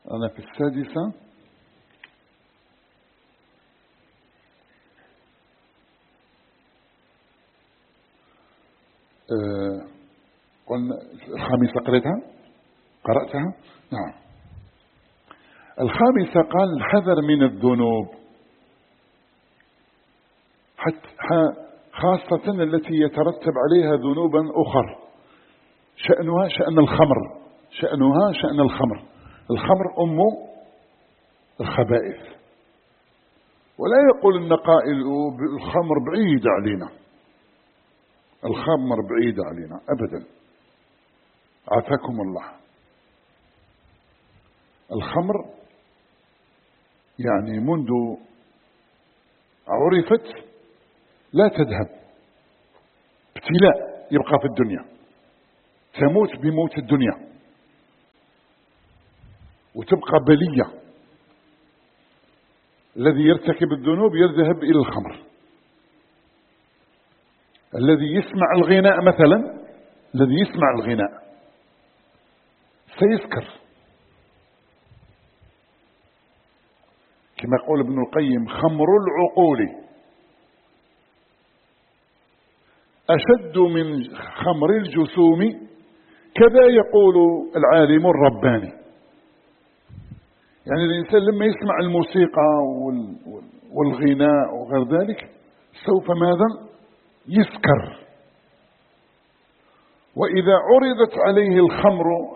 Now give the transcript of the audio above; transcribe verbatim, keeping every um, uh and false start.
أنا في السادسة. أه قلنا الخامسة قريتها قرأتها. نعم. الخامسة قال الحذر من الذنوب، حتى خاصة التي يترتب عليها ذنوبا أخر، شأنها شأن الخمر، شأنها شأن الخمر. الخمر أم الخبائث. ولا يقول إن قائل الخمر بعيد علينا، الخمر بعيد علينا أبدا، عافاكم الله. الخمر يعني منذ عرفت لا تذهب، ابتلاء يبقى في الدنيا، تموت بموت الدنيا وتبقى بلية. الذي يرتكب الذنوب يذهب إلى الخمر. الذي يسمع الغناء مثلا، الذي يسمع الغناء سيسكر، كما يقول ابن القيم: خمر العقول أشد من خمر الجسوم، كذا يقول العالم الرباني. يعني الإنسان لما يسمع الموسيقى والغناء وغير ذلك سوف ماذا؟ يسكر. وإذا عرضت عليه الخمر